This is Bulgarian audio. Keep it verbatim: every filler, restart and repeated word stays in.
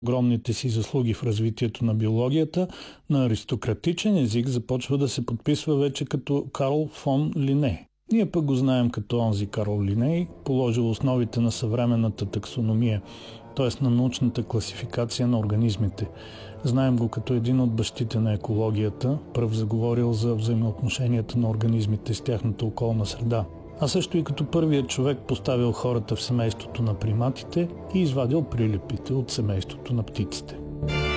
огромните си заслуги в развитието на биологията, на аристократичен език започва да се подписва вече като Карл фон Линей. Ние пък го знаем като онзи Карл Линей, положил основите на съвременната таксономия, т.е. на научната класификация на организмите. Знаем го като един от бащите на екологията, пръв заговорил за взаимоотношенията на организмите с тяхната околна среда. А също и като първият човек поставил хората в семейството на приматите и извадил прилепите от семейството на птиците.